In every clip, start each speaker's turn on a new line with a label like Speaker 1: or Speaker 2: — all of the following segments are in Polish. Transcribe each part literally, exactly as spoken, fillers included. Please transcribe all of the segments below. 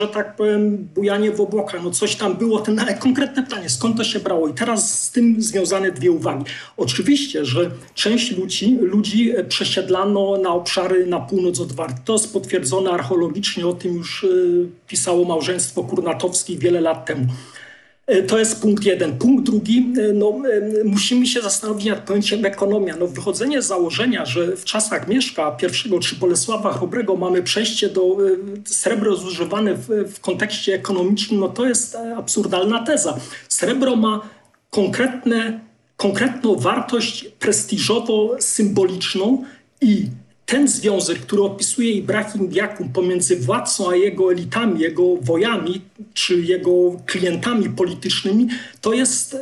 Speaker 1: że tak powiem, bujanie w obłokach. No coś tam było, ten konkretne pytanie, skąd to się brało? I teraz z tym związane dwie uwagi. Oczywiście, że część ludzi, ludzi przesiedlano na obszary na północ od Warty. To jest potwierdzone archeologicznie, o tym już y, pisało małżeństwo Kurnatowskich wiele lat temu. To jest punkt jeden. Punkt drugi, no, musimy się zastanowić nad pojęciem ekonomia. No, wychodzenie z założenia, że w czasach Mieszka pierwszego czy Bolesława Chrobrego mamy przejście do srebro zużywane w, w kontekście ekonomicznym, no to jest absurdalna teza. Srebro ma konkretne, konkretną wartość prestiżowo-symboliczną i ten związek, który opisuje Ibrahim Jakub pomiędzy władcą a jego elitami, jego wojami czy jego klientami politycznymi, to jest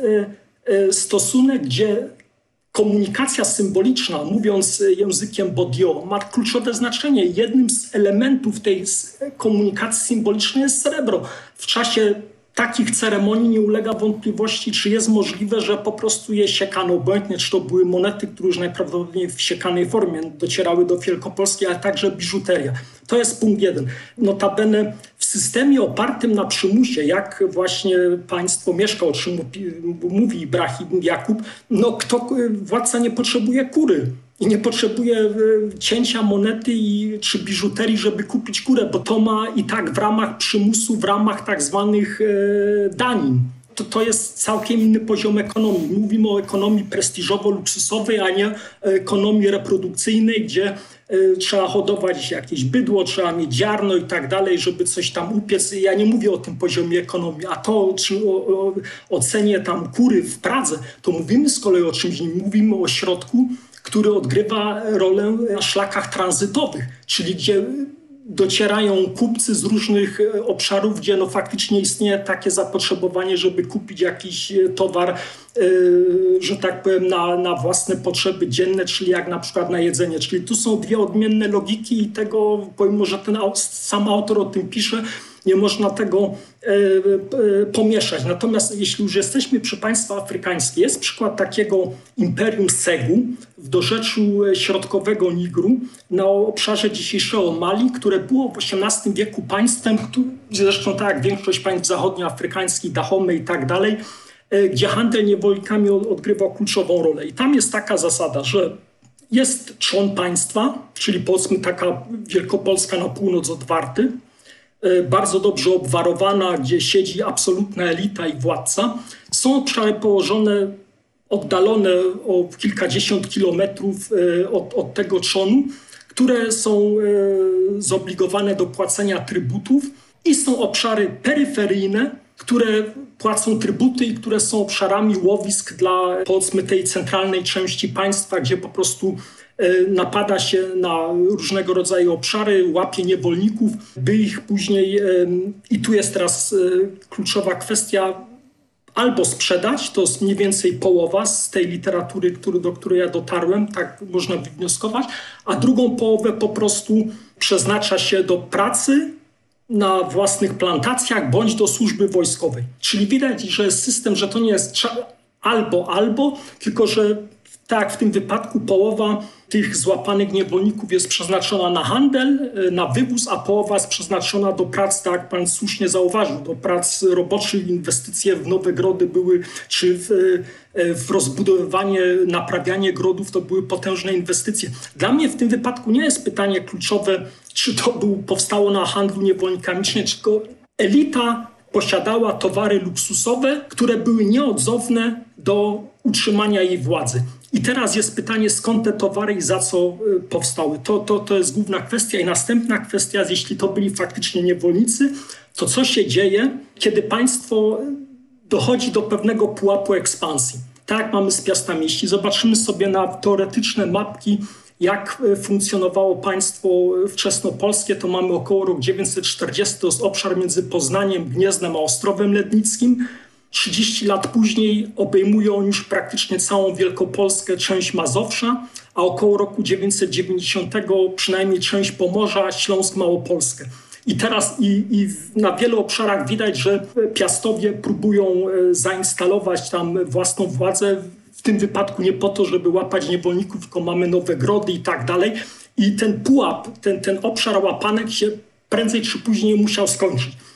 Speaker 1: stosunek, gdzie komunikacja symboliczna, mówiąc językiem Baudieu, ma kluczowe znaczenie. Jednym z elementów tej komunikacji symbolicznej jest srebro. W czasie takich ceremonii nie ulega wątpliwości, czy jest możliwe, że po prostu je siekano obojętnie, czy to były monety, które już najprawdopodobniej w siekanej formie docierały do Wielkopolski, ale także biżuteria. To jest punkt jeden. Notabene w systemie opartym na przymusie, jak właśnie państwo mieszka, o czym mówi Ibrahim Jakub, no kto, władca nie potrzebuje kury. I nie potrzebuje cięcia monety i, czy biżuterii, żeby kupić kurę, bo to ma i tak w ramach przymusu, w ramach tak zwanych e, danin. To, to jest całkiem inny poziom ekonomii. Mówimy o ekonomii prestiżowo-luksusowej, a nie ekonomii reprodukcyjnej, gdzie e, trzeba hodować jakieś bydło, trzeba mieć ziarno i tak dalej, żeby coś tam upiec. Ja nie mówię o tym poziomie ekonomii, a to czy o, o, o cenie tam kury w Pradze, to mówimy z kolei o czymś innym. Mówimy o środku, który odgrywa rolę na szlakach tranzytowych, czyli gdzie docierają kupcy z różnych obszarów, gdzie no faktycznie istnieje takie zapotrzebowanie, żeby kupić jakiś towar, yy, że tak powiem, na, na własne potrzeby dzienne, czyli jak na przykład na jedzenie. Czyli tu są dwie odmienne logiki i tego, pomimo że ten sam autor o tym pisze, nie można tego e, e, pomieszać. Natomiast jeśli już jesteśmy przy państwach afrykańskich, jest przykład takiego imperium Segu w dorzeczu środkowego Nigru na obszarze dzisiejszego Mali, które było w osiemnastym wieku państwem, który, zresztą tak jak większość państw zachodnioafrykańskich, Dahomey i tak dalej, e, gdzie handel niewolnikami odgrywał kluczową rolę. I tam jest taka zasada, że jest człon państwa, czyli powiedzmy taka Wielkopolska na północ od Warty, bardzo dobrze obwarowana, gdzie siedzi absolutna elita i władca. Są obszary położone, oddalone o kilkadziesiąt kilometrów od, od tego trzonu, które są zobligowane do płacenia trybutów i są obszary peryferyjne, które płacą trybuty i które są obszarami łowisk dla, powiedzmy, tej centralnej części państwa, gdzie po prostu napada się na różnego rodzaju obszary, łapie niewolników, by ich później, i tu jest teraz kluczowa kwestia, albo sprzedać, to jest mniej więcej połowa z tej literatury, który, do której ja dotarłem, tak można wywnioskować, a drugą połowę po prostu przeznacza się do pracy na własnych plantacjach bądź do służby wojskowej. Czyli widać, że jest system, że to nie jest albo, albo, tylko że tak jak w tym wypadku połowa tych złapanych niewolników jest przeznaczona na handel, na wywóz, a połowa jest przeznaczona do prac, tak jak pan słusznie zauważył, do prac roboczych. Inwestycje w nowe grody były, czy w, w rozbudowywanie, naprawianie grodów, to były potężne inwestycje. Dla mnie w tym wypadku nie jest pytanie kluczowe, czy to był, powstało na handlu niewolnikami, czy nie, tylko elita posiadała towary luksusowe, które były nieodzowne do utrzymania jej władzy. I teraz jest pytanie, skąd te towary i za co powstały. To, to, to jest główna kwestia. I następna kwestia, jeśli to byli faktycznie niewolnicy, to co się dzieje, kiedy państwo dochodzi do pewnego pułapu ekspansji. Tak jak mamy z Piastami. Jeśli zobaczymy sobie na teoretyczne mapki, jak funkcjonowało państwo wczesnopolskie, to mamy około rok dziewięćset czterdziesty, to jest obszar między Poznaniem, Gniezdnem a Ostrowem Lednickim. trzydzieści lat później obejmują już praktycznie całą Wielkopolskę, część Mazowsza, a około roku dziewięćset dziewięćdziesiątego przynajmniej część Pomorza, Śląsk, Małopolskę. I teraz i, i na wielu obszarach widać, że Piastowie próbują zainstalować tam własną władzę, w tym wypadku nie po to, żeby łapać niewolników, tylko mamy nowe grody i tak dalej. I ten pułap, ten, ten obszar łapanek się prędzej czy później musiał skończyć.